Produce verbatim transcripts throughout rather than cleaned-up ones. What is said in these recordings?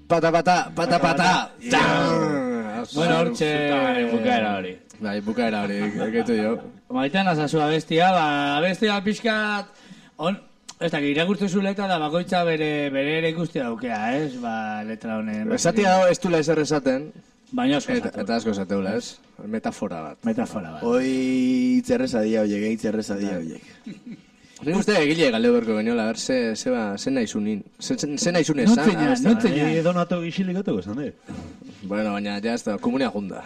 Pata, pata, pata, pata. Bueno, hortxe... Bukaera hori. Bai, bukaera hori, egetu jo. Maitan azazua bestia, ba, bestia pixkat... On, ez dakit, irakurtu zu letra da bakoitza bere, bere ere ikusti daukea, ez? Ba, letra honen... Esatia ez dula ezer esaten. Baina asko Eta, esatu. eta asko esateula, ez? Metafora bat. Metafora bat. Hoi itzerreza dia hoiek, itzerreza dia hoiek. Nik uste egile galde berko geniola, ber, ze, ze, ba, ze nahizunin. Ze, ze nahizunin esan. Nuntzina, nuntzina. Ni donato gixilikatuko esan, eh? Bueno, baina, ja, ez da, komunia junda.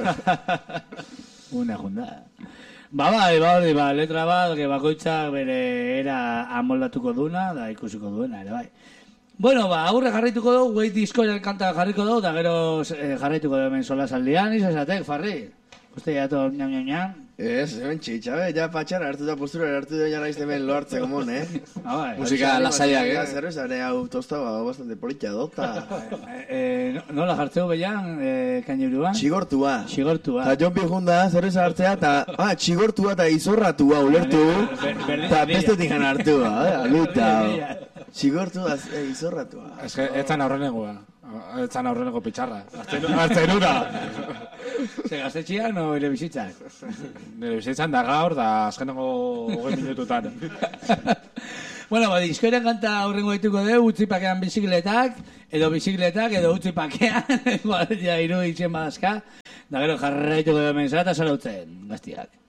Una junda. Ba, bai, ba, hori, ba, letra bat, que bakoitzak bere era amoldatuko duna, da ikusiko duena, ere, bai. Bueno, ba, aurre jarraituko dugu, Wait Discoiler kanta jarriko dugu, eta gero eh, jarraituko dugu hemen sola saldian, izazatek, Farri. Uste ya to, ñam, ñam, ñam. Ez, hemen txitxabe, ja patxara hartu da postura hartu da jara iztemen loartzeko mon, eh? Ah, bai. Musika lasaiak, eh? Zerrezare hau tostaba bastante polita dota. Eh, nola jartzeu behian, eh, kainuruan? Txigortua. Txigortua. Ta Jon Pijunda zerreza hartzea, eta, ah, txigortua eta izorratua ulertu, eta bestetik gana hartua, eh, aluta. Txigortua, eh, izorratua. Ez que, ez zan aurrenengoa. Ez zan aurrenengo pitxarra. Artzenura. Ze gaztetxian o ere bizitzak? Nire bizitzan da gaur, da azkenengo hogei minututan. Bueno, ba, diskoaren kanta aurrengo dituko dugu, utzipakean bizikletak, edo bizikletak, edo utzipakean, igual, ja, iru izen badazka, da gero jarraituko dugu mensa eta salautzen, gaztiak.